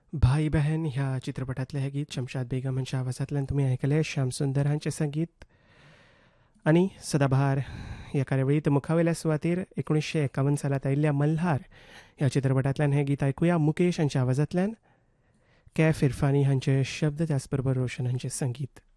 भाई बहन ह्या चित्रपटातले हे गीत शमशाद बेगम हांच्या आवाजांतल्यान तुमी आयकले. श्याम सुंदर हांचें संगीत. आनी सदाबहार ह्या कार्यावळींत मुखावेल्या सुवातेर 1951 सालांत आयिल्ल्या मल्हार ह्या चित्रपटांतल्यान हें गीत आयकुया मुकेश हांच्या आवाजांतल्यान. कैफ इरफानी हांचे शब्द त्याच बरोबर रोशन हांचें संगीत.